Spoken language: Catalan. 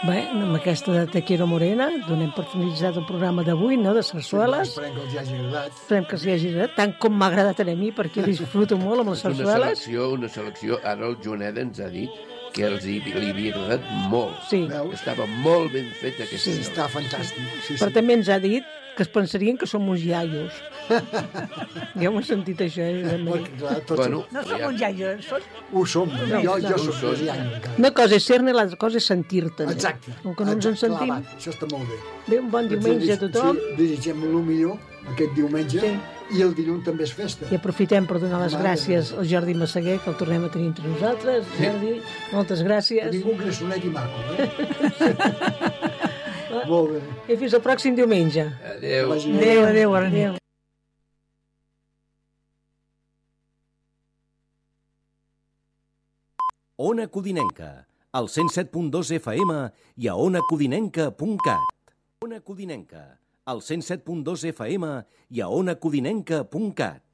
Bé, amb aquesta de Te quiero morena donem per finalitzat el programa d'avui, no?, de sarsueles. Esperem que els hagi agradat. Esperem que els hagi agradat, tant com m'ha agradat a mi, perquè disfruto molt amb les sarsueles. Una selecció. Ara el Joneda ens ha dit que li havia agradat molt. Sí. Estava molt ben fet aquesta Sí, està fantàstic. Sí, Però també ens ha dit que es pensarien que som uns iaios. Ja ho he sentit, això. Bueno, No som uns iaios, Ho som. Jo soc un iaios, encara. Una cosa és ser-ne, l'altra cosa és sentir-te. Exacte. Com que no ens en sentim. Clar, va, això està molt bé. Bé, un bon diumenge a tothom. Sí, desitgem el millor aquest diumenge. Sí. I el dilluns també és festa. I aprofitem per donar les gràcies al Jordi Massaguer, que el tornem a tenir entre nosaltres. Jordi, moltes gràcies. Ningú grassonet i maco, Molt bé. I fins al pròxim diumenge. adéu. Adéu, bona nit. Ona Codinenca, al 107.2 FM i a onacodinenca.cat. Ona Codinenca, al 107.2 FM i a onacodinenca.cat.